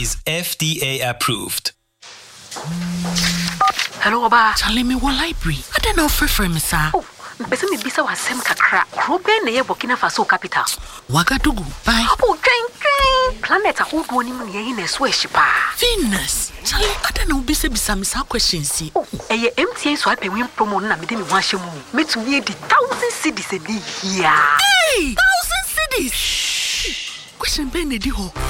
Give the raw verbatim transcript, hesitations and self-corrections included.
is F D A approved. Hello, Oba. Charlie, me wa library. I don't know for for me, sir. Oh, mpese me bisa wa sem kakra. Krobe na ye Burkina Faso capital. Wagadugu. Bye. Oh, train train. Planet a whole one in ye na so shipa. Venus. Charlie, I don't know bisa bisa me sa questions. Oh, eh M T N so I win promo na me de me wan hye mu. Me to me di thousand cities e bi here. Hey, thousand cities. Question ben e di ho.